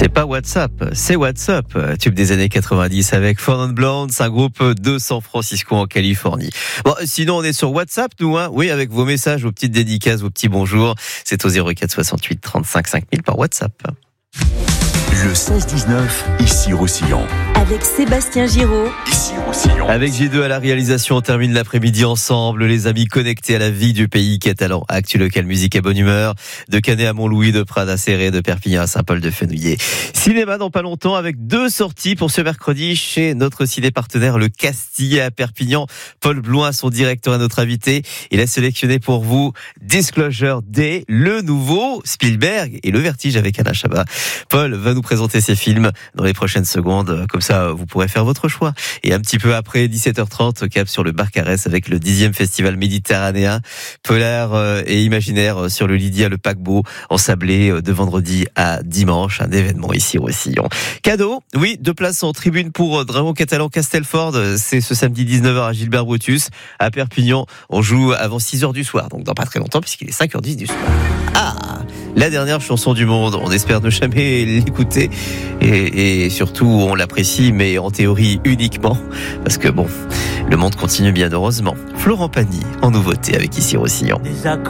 C'est pas WhatsApp, c'est WhatsApp. Tube des années 90 avec Four Non Blondes, un groupe de San Francisco en Californie. Bon, sinon on est sur WhatsApp, nous, hein. Oui, avec vos messages, vos petites dédicaces, vos petits bonjours. C'est au 04 68 35 5000 par WhatsApp. Le 16-19, ici Roussillon. Avec Sébastien Giraud. Ici Roussillon. Avec J2 à la réalisation, on termine l'après-midi ensemble. Les amis connectés à la vie du pays. Catalan, actu local, musique et bonne humeur. De Canet à Montlouis, de Prades à Serré, de Perpignan à Saint-Paul-de-Fenouillet. Cinéma dans pas longtemps avec 2 sorties pour ce mercredi chez notre ciné-partenaire Le Castillet à Perpignan. Paul Bloin, son directeur, est notre invité. Il a sélectionné pour vous Disclosure Day, le nouveau Spielberg et Le Vertige avec Alain Chabat. Paul va nous présenter ses films dans les prochaines secondes. Comme ça, vous pourrez faire votre choix. Et un petit peu après, 17h30, cap sur le Barcarès avec le 10e festival méditerranéen polaire et imaginaire sur le Lydia, le paquebot ensablé de vendredi à dimanche. Un événement ici au Roussillon. Cadeau, oui, 2 places en tribune pour Dragon Catalan Castelford. C'est ce samedi 19h à Gilbert Brutus. À Perpignan, on joue avant 6h du soir. Donc dans pas très longtemps puisqu'il est 5h10 du soir. Ah, la dernière chanson du monde. On espère ne jamais l'écouter et surtout on l'apprécie, mais en théorie uniquement parce que bon, le monde continue bien heureusement. Florent Pagny en nouveauté avec ici Roussillon.